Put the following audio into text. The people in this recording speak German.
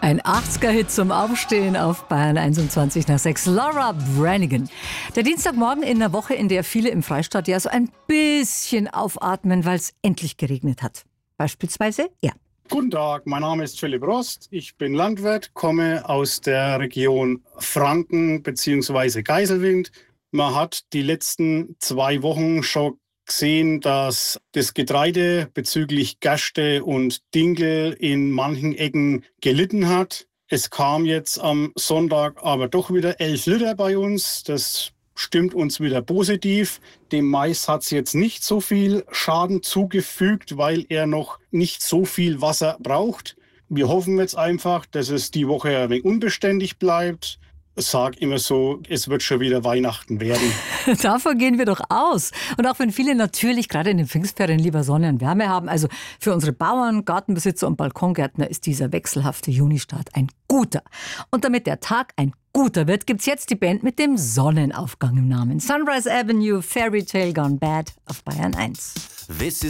Ein 80er-Hit zum Aufstehen auf Bayern 21 nach 6. Laura Branigan. Der Dienstagmorgen in der Woche, in der viele im Freistaat ja so ein bisschen aufatmen, weil es endlich geregnet hat. Beispielsweise er. Guten Tag, mein Name ist Philipp Rost. Ich bin Landwirt, komme aus der Region Franken bzw. Geiselwind. Man hat die letzten 2 Wochen schon gesehen, dass das Getreide bezüglich Gerste und Dinkel in manchen Ecken gelitten hat. Es kam jetzt am Sonntag aber doch wieder 11 Liter bei uns. Das stimmt uns wieder positiv. Dem Mais hat es jetzt nicht so viel Schaden zugefügt, weil er noch nicht so viel Wasser braucht. Wir hoffen jetzt einfach, dass es die Woche ein wenig unbeständig bleibt. Ich sage immer so, es wird schon wieder Weihnachten werden. Davon gehen wir doch aus. Und auch wenn viele natürlich gerade in den Pfingstferien lieber Sonne und Wärme haben, also für unsere Bauern, Gartenbesitzer und Balkongärtner ist dieser wechselhafte Junistart ein guter. Und damit der Tag ein guter wird, gibt's jetzt die Band mit dem Sonnenaufgang im Namen. Sunrise Avenue, Fairy Tale Gone Bad auf Bayern 1.